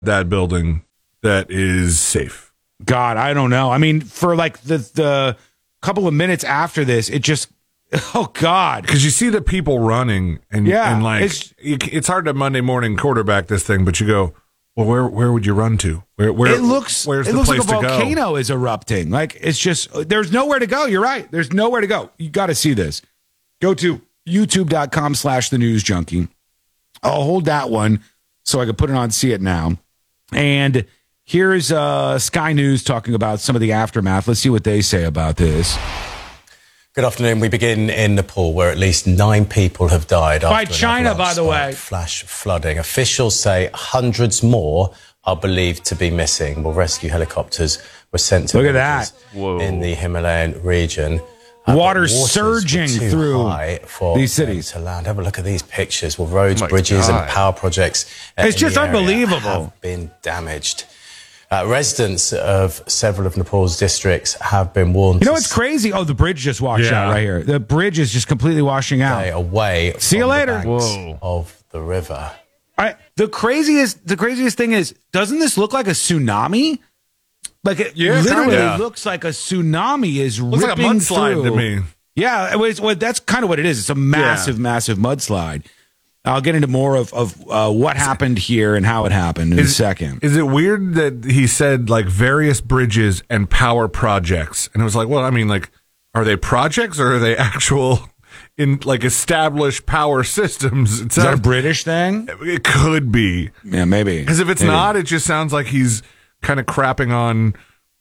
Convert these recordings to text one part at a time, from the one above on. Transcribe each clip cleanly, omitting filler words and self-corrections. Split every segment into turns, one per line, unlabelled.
that building that is safe?
God, I don't know. I mean, for like the couple of minutes after this, it just, oh God.
Because you see the people running and like it's hard to Monday morning quarterback this thing, but you go, well, where would you run to? Where's the place
like a
to go?
volcano is erupting. Like it's just, there's nowhere to go. You're right. There's nowhere to go. You got to see this. Go to youtube.com/thenewsjunkie. I'll hold that one so I can put it on See It Now. And here's Sky News talking about some of the aftermath. Let's see what they say about this.
Good afternoon. We begin in Nepal, where at least 9 people have died
by China, by the way.
Flash flooding. Officials say hundreds more are believed to be missing. Well, rescue helicopters were sent to in the Himalayan region.
Water surging through these cities.
To land. Have a look at these pictures. Well, roads, bridges, and power projects.
It's just unbelievable.
Have been damaged. Residents of several of Nepal's districts have been warned.
You know what's crazy? Oh, the bridge just washed out right here. The bridge is just completely washing out.
Away.
See you later.
Of the river.
The craziest thing is, doesn't this look like a tsunami? Like it literally looks like a tsunami is ripping
like a mudslide
through.
to me.
Yeah, that's kind of what it is. It's a massive mudslide. I'll get into more of what happened here and how it happened in a second.
Is it weird that he said like various bridges and power projects? And it was like, well, I mean, like, are they projects or are they actual in like established power systems?
Is that a British thing?
It could be.
Yeah, maybe.
Because if it's not, it just sounds like he's kind of crapping on,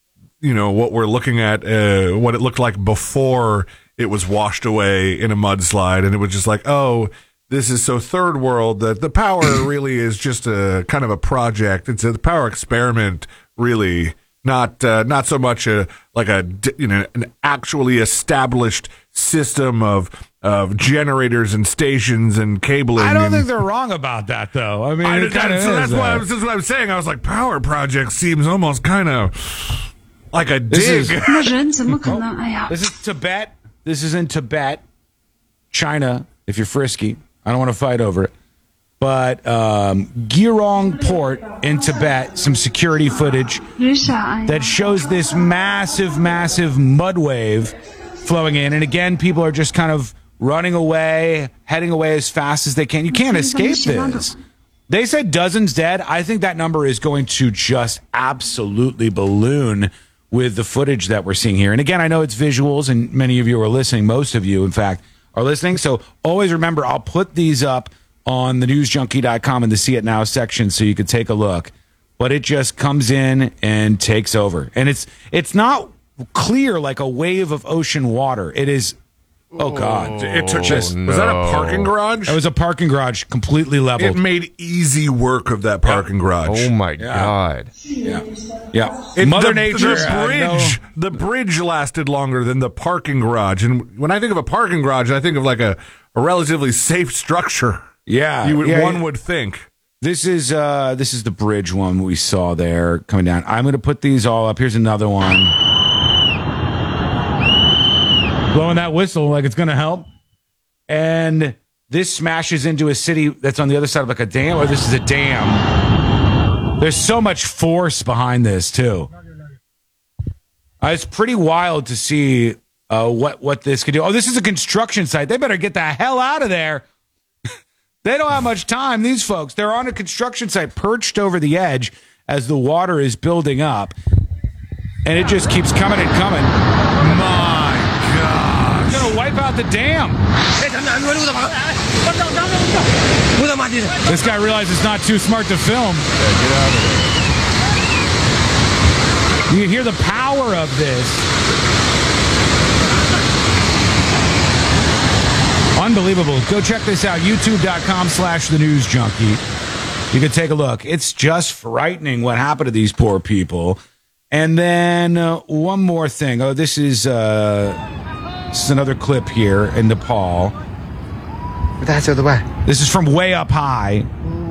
what we're looking at, what it looked like before it was washed away in a mudslide. And it was just like, oh, this is so third world that the power really is just a kind of a project. It's a power experiment, really, not so much an actually established system of generators and stations and cabling.
I don't think they're wrong about that, though. I mean,
that's what I'm saying. I was like, power project seems almost kind of like a dig.
This is Tibet. This is in Tibet, China. If you're frisky. I don't want to fight over it. But Girong Port in Tibet, some security footage that shows this massive mud wave flowing in. And again, people are just kind of running away, heading away as fast as they can. You can't escape this. They said dozens dead. I think that number is going to just absolutely balloon with the footage that we're seeing here. And again, I know it's visuals, and many of you are listening. Most of you, in fact, are listening. So always remember, I'll put these up on thenewsjunkie.com in the See It Now section so you can take a look. But it just comes in and takes over. And it's not clear like a wave of ocean water. It is, oh God.
It took Was that a parking garage?
It was a parking garage, completely leveled.
It made easy work of that parking garage.
Oh my God.
Yeah. Mother Nature.
The bridge lasted longer than the parking garage. And when I think of a parking garage, I think of like a relatively safe structure.
Yeah.
One would think.
This is the bridge one we saw there coming down. I'm going to put these all up. Here's another one. Blowing that whistle like it's going to help. And this smashes into a city that's on the other side of like a dam, or this is a dam. There's so much force behind this, too. It's pretty wild to see what this could do. Oh, this is a construction site. They better get the hell out of there. They don't have much time, these folks. They're on a construction site perched over the edge as the water is building up. And it just keeps coming and coming.
My gosh.
It's going to wipe out the dam. This guy realizes it's not too smart to film.
Yeah, get out of there.
You hear the power of this. Unbelievable. Go check this out. YouTube.com/thenewsjunkie. You can take a look. It's just frightening what happened to these poor people. And then one more thing. Oh, this is another clip here in Nepal. This is from way up high.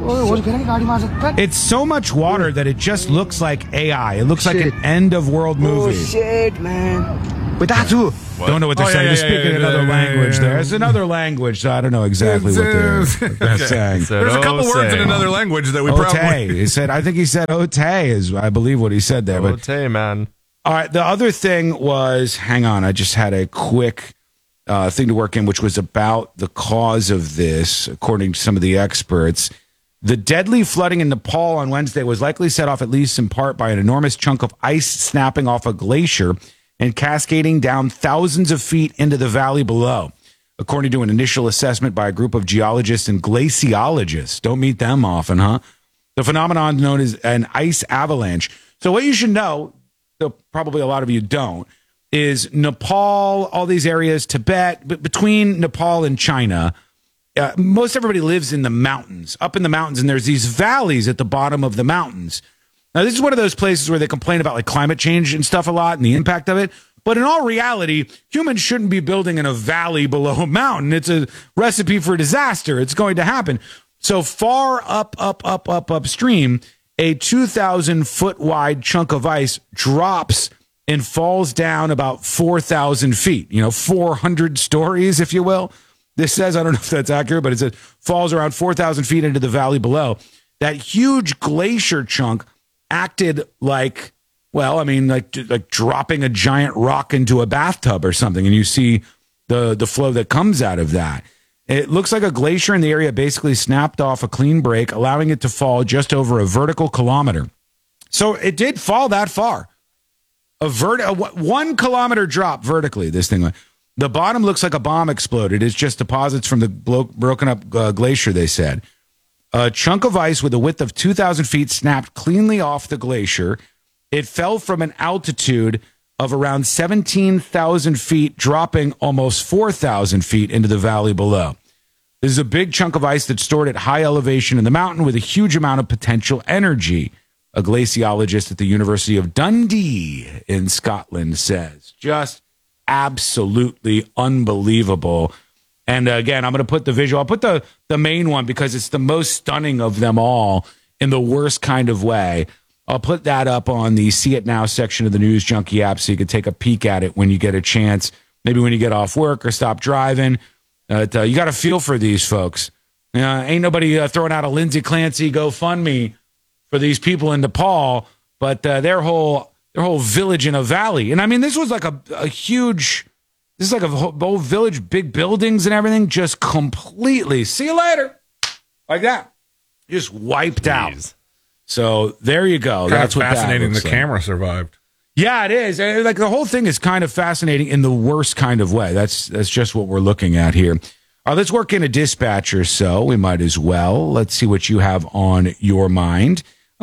It's so much water that it just looks like AI. It looks like an end of world movie.
Oh shit, man.
Don't know what they're saying. They're speaking another language there. It's another language, so I don't know exactly what they're saying.
There's a couple words in another language that we probably...
He said, I think he said ote is, I believe, what he said there.
Ote, man.
All right, the other thing was, hang on, I just had a quick thing to work in, which was about the cause of this, according to some of the experts. The deadly flooding in Nepal on Wednesday was likely set off, at least in part, by an enormous chunk of ice snapping off a glacier and cascading down thousands of feet into the valley below, according to an initial assessment by a group of geologists and glaciologists. Don't meet them often, huh? The phenomenon known as an ice avalanche. So what you should know, though probably a lot of you don't, is Nepal, all these areas, Tibet, but between Nepal and China, most everybody lives in the mountains, up in the mountains, and there's these valleys at the bottom of the mountains. Now, this is one of those places where they complain about like climate change and stuff a lot and the impact of it. But in all reality, humans shouldn't be building in a valley below a mountain. It's a recipe for disaster. It's going to happen. So far upstream, a 2,000-foot wide chunk of ice drops and falls down about 4,000 feet, 400 stories, if you will. This says, I don't know if that's accurate, but it says falls around 4,000 feet into the valley below. That huge glacier chunk acted like, well, I mean, like dropping a giant rock into a bathtub or something, and you see the flow that comes out of that. It looks like a glacier in the area basically snapped off a clean break, allowing it to fall just over a vertical kilometer. So it did fall that far. A 1 kilometer drop vertically, this thing. The bottom looks like a bomb exploded. It's just deposits from the broken up glacier, they said. A chunk of ice with a width of 2,000 feet snapped cleanly off the glacier. It fell from an altitude of around 17,000 feet, dropping almost 4,000 feet into the valley below. This is a big chunk of ice that's stored at high elevation in the mountain with a huge amount of potential energy, a glaciologist at the University of Dundee in Scotland says. Just absolutely unbelievable. And again, I'm going to put the visual. I'll put the main one because it's the most stunning of them all in the worst kind of way. I'll put that up on the See It Now section of the News Junkie app so you can take a peek at it when you get a chance. Maybe when you get off work or stop driving. You got to feel for these folks. Ain't nobody throwing out a Lindsay Clancy GoFundMe for these people in Nepal, but their whole village in a valley. And I mean, this was like a huge... This is like a whole village, big buildings and everything, just completely, see you later, like that, just wiped out. So there you go. That's what
fascinating. The camera survived.
Yeah, it is. Like the whole thing is kind of fascinating in the worst kind of way. That's just what we're looking at here. All right, let's work in a dispatch or so. We might as well. Let's see what you have on your mind.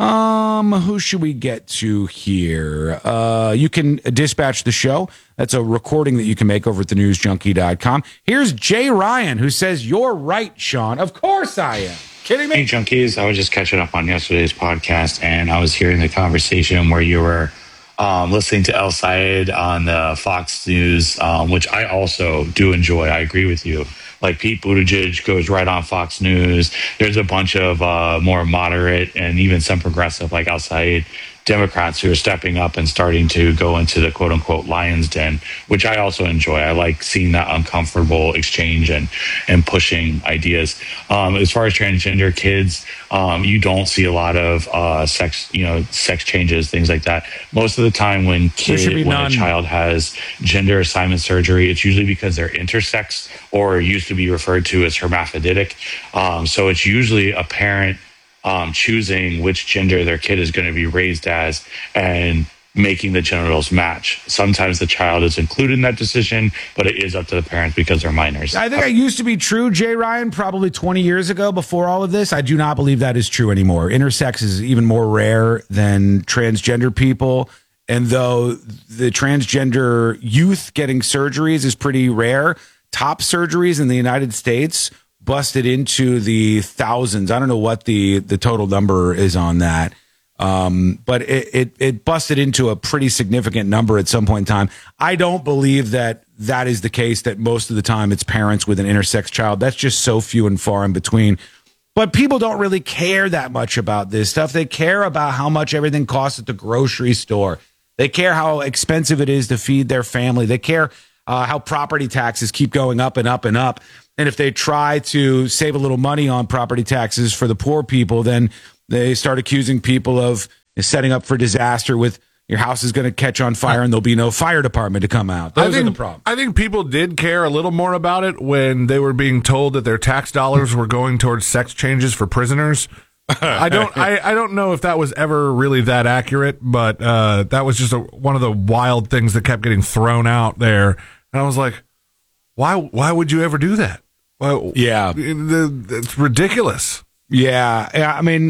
Who should we get to here? You can dispatch the show. That's a recording that you can make over at thenewsjunkie.com. Here's Jay Ryan, who says, "You're right, Sean." Of course I am. Kidding me?
Hey, junkies. I was just catching up on yesterday's podcast, and I was hearing the conversation where you were listening to El Sayed on the Fox News, which I also do enjoy. I agree with you. Like Pete Buttigieg goes right on Fox News. There's a bunch of more moderate and even some progressive, like El Sayed, Democrats who are stepping up and starting to go into the quote unquote lion's den, which I also enjoy. I like seeing that uncomfortable exchange and pushing ideas. As far as transgender kids, you don't see a lot of sex changes, things like that. Most of the time when a child has gender assignment surgery, it's usually because they're intersex or used to be referred to as hermaphroditic. So it's usually a parent choosing which gender their kid is going to be raised as and making the genitals match. Sometimes the child is included in that decision, but it is up to the parents because they're minors.
I think it used to be true, Jay Ryan, probably 20 years ago before all of this. I do not believe that is true anymore. Intersex is even more rare than transgender people. And though the transgender youth getting surgeries is pretty rare, top surgeries in the United States busted into the thousands. I don't know what the total number is on that. But it busted into a pretty significant number at some point in time. I don't believe that is the case, that most of the time it's parents with an intersex child. That's just so few and far in between. But people don't really care that much about this stuff. They care about how much everything costs at the grocery store. They care how expensive it is to feed their family. They care how property taxes keep going up and up and up. And if they try to save a little money on property taxes for the poor people, then they start accusing people of setting up for disaster with your house is going to catch on fire and there'll be no fire department to come out. Those are the problems.
I think people did care a little more about it when they were being told that their tax dollars were going towards sex changes for prisoners. I don't know if that was ever really that accurate, but that was just one of the wild things that kept getting thrown out there. And I was like, why would you ever do that? Well,
yeah,
it's ridiculous.
Yeah. I mean,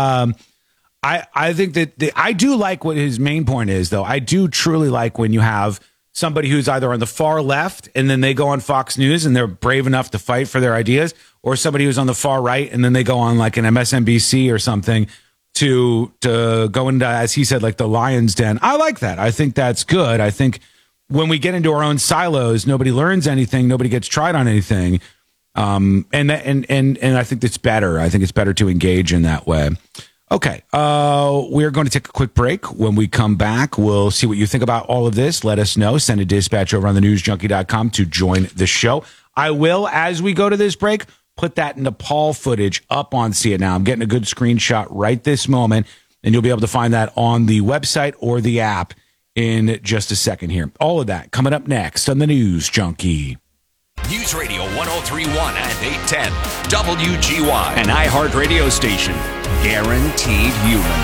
I think that I do like what his main point is, though. I do truly like when you have somebody who's either on the far left and then they go on Fox News and they're brave enough to fight for their ideas, or somebody who's on the far right and then they go on like an MSNBC or something to go into, as he said, like the lion's den. I like that. I think that's good. I think when we get into our own silos, nobody learns anything. Nobody gets tried on anything. And I think that's better. I think it's better to engage in that way. Okay. We're going to take a quick break. When we come back, we'll see what you think about all of this. Let us know. Send a dispatch over on thenewsjunkie.com to join the show. I will, as we go to this break, put that Nepal footage up on See It Now. I'm getting a good screenshot right this moment, and you'll be able to find that on the website or the app in just a second here. All of that coming up next on the News Junkie.
News Radio 1031 and 810 WGY, an iHeart radio station. Guaranteed human.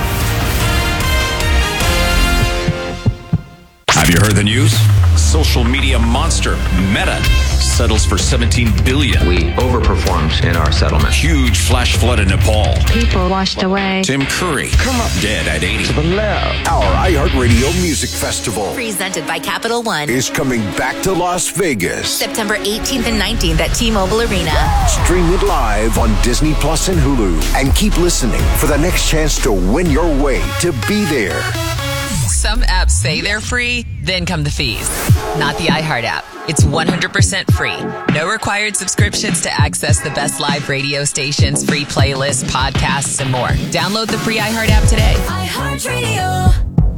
Have you heard the news? Social media monster Meta settles for $17 billion.
We overperformed in our settlement.
Huge flash flood in Nepal.
People washed away.
Tim Curry come up dead at 80.
To the left. Our iHeartRadio Music Festival,
presented by Capital One,
is coming back to Las Vegas.
September 18th and 19th at T-Mobile Arena.
Stream it live on Disney Plus and Hulu. And keep listening for the next chance to win your way to be there.
Some apps say they're free, then come the fees. Not the iHeart app. It's 100% free. No required subscriptions to access the best live radio stations, free playlists, podcasts, and more. Download the free iHeart app today.
iHeartRadio.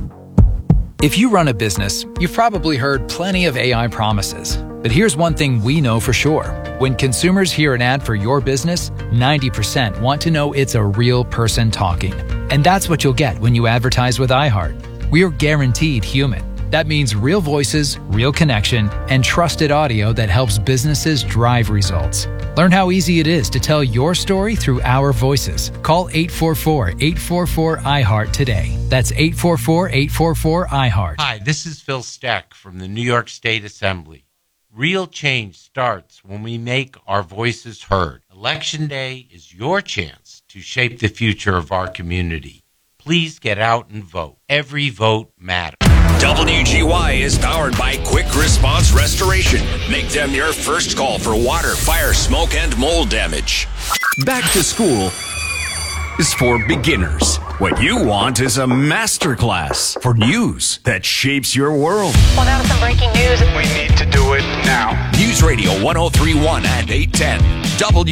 If you run a business, you've probably heard plenty of AI promises. But here's one thing we know for sure. When consumers hear an ad for your business, 90% want to know it's a real person talking. And that's what you'll get when you advertise with iHeart. We are guaranteed human. That means real voices, real connection, and trusted audio that helps businesses drive results. Learn how easy it is to tell your story through our voices. Call 844-844-iHeart today. That's 844-844-iHeart.
Hi, this is Phil Steck from the New York State Assembly. Real change starts when we make our voices heard. Election Day is your chance to shape the future of our community. Please get out and vote. Every vote matters.
WGY is powered by Quick Response Restoration. Make them your first call for water, fire, smoke, and mold damage. Back to school is for beginners. What you want is a masterclass for news that shapes your world.
Well, now to some breaking news.
We need to do it now.
News Radio 1031 and 810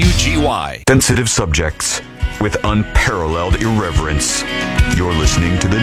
WGY.
Sensitive subjects with unparalleled irreverence. You're listening to the